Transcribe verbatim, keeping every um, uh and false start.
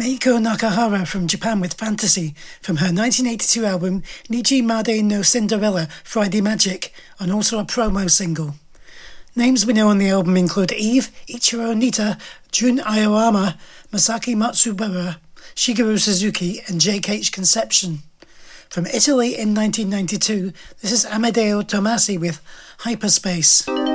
Meiko Nakahara from Japan with Fantasy from her nineteen eighty-two album Niji Made no Cinderella Friday Magic, and also a promo single. Names we know on the album include Eve, Ichiro Nita, Jun Aoyama, Masaki Matsubara, Shigeru Suzuki and Jake H. Conception. From Italy in nineteen ninety-two, this is Amedeo Tomasi with Hyperspace.